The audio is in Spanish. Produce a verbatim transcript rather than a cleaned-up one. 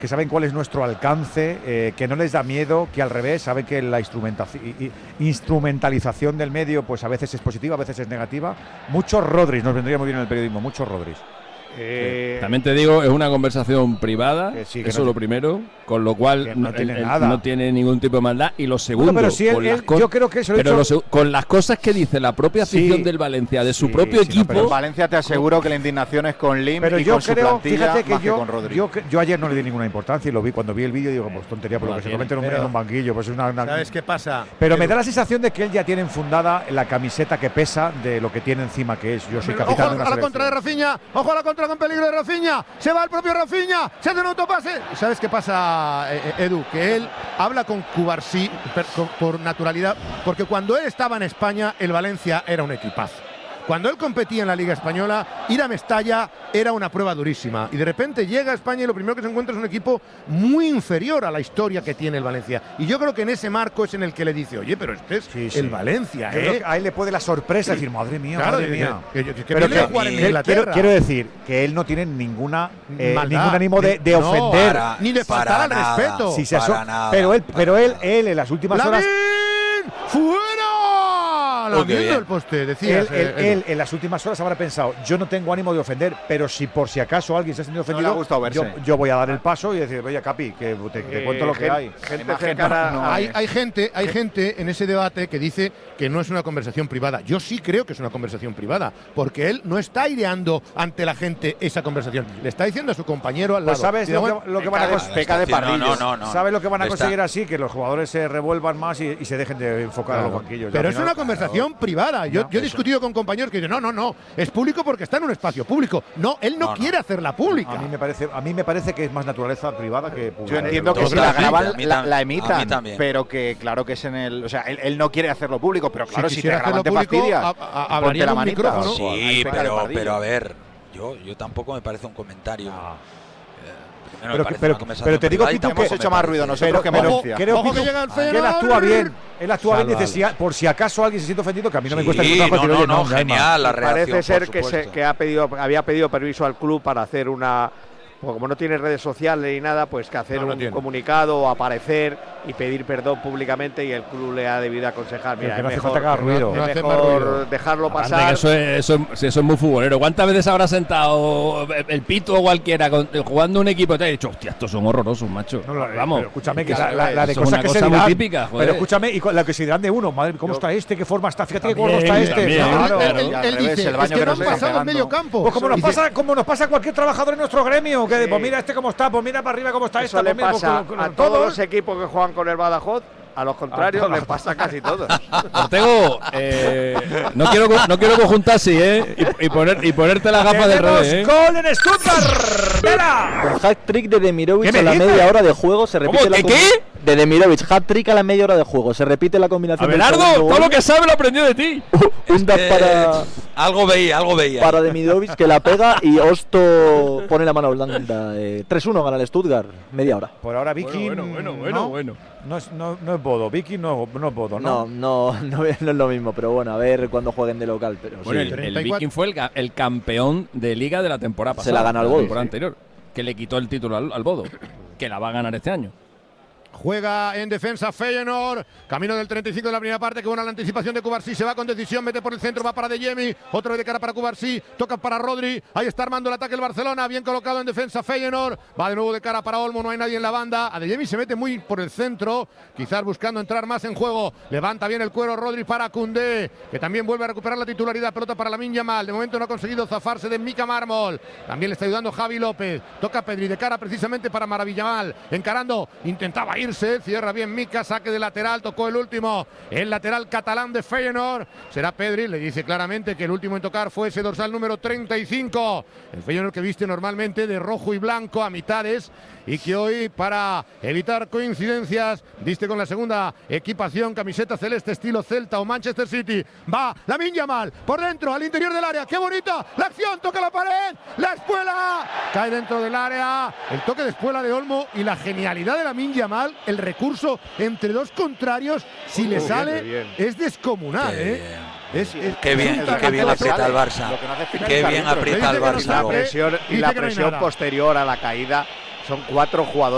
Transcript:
que saben cuál es nuestro alcance, eh, que no les da miedo, que al revés saben que la instrumentalización del medio pues a veces es positiva, a veces es negativa. Muchos Rodris, nos vendría muy bien en el periodismo, muchos Rodris. Eh, sí. También te digo, es una conversación privada, que sí, que eso es no, lo primero, con lo cual no tiene, él, nada. no tiene ningún tipo de maldad. Y lo segundo, bueno, pero si él, con él, las yo creo que eso pero hecho... lo, con las cosas que dice la propia afición sí, del Valencia, de su sí, propio sí, equipo. No, pero Valencia te aseguro con, que la indignación es con Lim pero y yo con creo, su plantilla, fíjate que más yo, que con Rodri. Yo, yo ayer no le di ninguna importancia y lo vi cuando vi el vídeo digo, pues tontería, por lo que se comete en un, en un banquillo, pues es una, una ¿Sabes qué pasa? Pero me da la sensación de que él ya tiene enfundada la camiseta que pesa de lo que tiene encima, que es yo soy capitán ojo de una a la selección. contra de Rafinha, ojo a la contra con peligro de Rafinha, se va el propio Rafinha, se hace un autopase. ¿Sabes qué pasa, Edu? Que él habla con Cubarsí por naturalidad, porque cuando él estaba en España, el Valencia era un equipazo. Cuando él competía en la Liga Española, ir a Mestalla era una prueba durísima. Y de repente llega a España y lo primero que se encuentra es un equipo muy inferior a la historia que tiene el Valencia. Y yo creo que en ese marco es en el que le dice, oye, pero este es sí, sí. el Valencia, ¿eh? A él le puede la sorpresa decir, madre mía, claro, madre mía. Que, que, que, que pero que, jugar en que, Inglaterra. Quiero, quiero decir que él no tiene ninguna eh, ningún ánimo de, de no, ofender. Para, ni de faltar al nada, respeto. Si se para nada, pero él, para pero él, nada. él en las últimas ¡Lavín! horas. ¡Fuera! Viendo el poste, decías. Él, él, él en las últimas horas habrá pensado, yo no tengo ánimo de ofender, pero si por si acaso alguien se ha sentido ofendido, no yo, yo voy a dar el paso y decir, oye, Capi, que te, te eh, cuento lo que gente, hay. Gente cercana, no, hay, hay gente, hay gente en ese debate que dice que no es una conversación privada. Yo sí creo que es una conversación privada, porque él no está aireando ante la gente esa conversación. Le está diciendo a su compañero al lado. Pues sabes lo que, lo que van a conseguir. Peca de pardillo. No, no, no, ¿Sabes lo que van a conseguir así? Que los jugadores se revuelvan más y, y se dejen de enfocar claro. a los banquillos. Pero es una conversación claro. privada. Yo, no, yo he discutido con compañeros que dicen, no, no, no, es público porque está en un espacio público. No, él no, no quiere no. hacerla pública. A mí me parece, a mí me parece que es más naturaleza privada que pública. Yo entiendo que si la graban, la, la emitan, pero que claro que es en el, o sea, él, él no quiere hacerlo público, pero claro, si, si te graban te fastidia. Hablaría la manita. Sí, pero, pero a ver, yo, yo tampoco me parece un comentario. Ah. Pero, pero, pero te digo que hemos hecho más ruido nosotros que Valencia. Creo que, que él actúa bien. Él actúa bien, dice, si, por si acaso alguien se siente ofendido, que a mí no me cuesta sí, ningún trabajo. No, decir, no, no, no, genial la reacción. Parece ser que, se, que ha pedido, había pedido permiso al club para hacer una. Como no tiene redes sociales ni nada, pues que hacer no, no un tiene. comunicado o aparecer y pedir perdón públicamente y el club le ha debido aconsejar. Mira, que no es hace mejor, falta que haga ruido. Es mejor ruido. dejarlo Aparte pasar. Que eso, es, eso, es, eso es muy futbolero. ¿Cuántas veces habrá sentado el Pito o cualquiera con, jugando un equipo y te ha dicho, hostia, estos son horrorosos, macho? No, no, Vamos. Pero escúchame, que la, la, la de cosas que cosa se dirán. Muy típica, joder. Pero escúchame, y la que se dirán de uno, madre, ¿cómo Yo, está este? ¿Qué forma está? Fíjate también, qué forma está este. También, claro. claro. Él, él dice, el baño es que, que no han pasado en medio campo. Pues como nos pasa, como nos pasa a cualquier trabajador en nuestro gremio, que pues mira este cómo está, pues mira para arriba cómo está Eso esta. le pues pasa mira, a todos los equipos que juegan con el Badajoz. A los contrarios les pasa casi todos. Ortego, eh, no quiero no quiero conjuntar así, ¿eh? Y, y, poner, y ponerte la gafa del revés, ¿eh? ¡Gol en Stuttgart! ¡Vela! El hat-trick de Demirovic a la dices? media hora de juego se repite. ¿Cómo? La ¿Qué, qué? De Demirovic, hat-trick a la media hora de juego. Se repite la combinación. Abelardo, todo lo que sabe lo aprendió de ti. Un das para. Algo veía, algo veía. Para Demirovic que la pega y Osto pone la mano blanda. Eh, tres uno gana el Stuttgart, media hora. Por ahora Vicky. Bueno, bueno, bueno, ¿no? bueno. No es, no, no es Bodo, Vicky no, no es Bodo, ¿no? No, no, no, no es lo mismo, pero bueno, a ver cuando jueguen de local. Pero bueno, sí. el, el Viking fue el, el campeón de Liga de la temporada pasada. Se la ganó al Bodo. La temporada sí. anterior, que le quitó el título al, al Bodo, que la va a ganar este año. Juega en defensa Feyenoord, camino del treinta y cinco de la primera parte, que buena la anticipación de Cubarsí, se va con decisión, mete por el centro, va para De Jemi, otra vez de cara para Cubarsí, toca para Rodri, ahí está armando el ataque el Barcelona, bien colocado en defensa Feyenoord, va de nuevo de cara para Olmo, no hay nadie en la banda, a De Jemi se mete muy por el centro, quizás buscando entrar más en juego, levanta bien el cuero Rodri para Koundé, que también vuelve a recuperar la titularidad, pelota para Lamine Yamal, de momento no ha conseguido zafarse de Mika Mármol, también le está ayudando Javi López, toca Pedri de cara precisamente para Maravillamal, encarando, intentaba irse, cierra bien Mika, saque de lateral, tocó el último, el lateral catalán de Feyenoord, será Pedri, le dice claramente que el último en tocar fue ese dorsal número treinta y cinco, el Feyenoord que viste normalmente de rojo y blanco a mitades y que hoy, para evitar coincidencias, viste con la segunda equipación, camiseta celeste estilo Celta o Manchester City, va Lamine Yamal, por dentro, al interior del área, ¡qué bonita! La acción, toca la pared, la espuela, cae dentro del área, el toque de espuela de Olmo y la genialidad de Lamine Yamal, el recurso entre dos contrarios, si uh, le sale, bien, bien. es descomunal, qué ¿eh? Bien. Es, es, qué bien, y qué bien aprieta el Barça. No qué bien aprieta el Barça. Y la presión, y la presión no posterior a la caída, son cuatro jugadores.